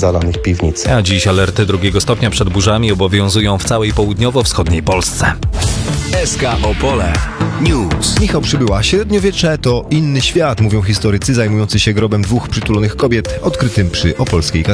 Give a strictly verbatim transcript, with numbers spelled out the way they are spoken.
zalanych piwnic. A dziś alerty drugiego stopnia przed burzami obowiązują w całej południowo-wschodniej Polsce. S K Opole News. Michał Przybyła. Średniowiecze to inny świat, mówią historycy zajmujący się grobem dwóch przytulonych kobiet odkrytym przy opolskiej katedrze.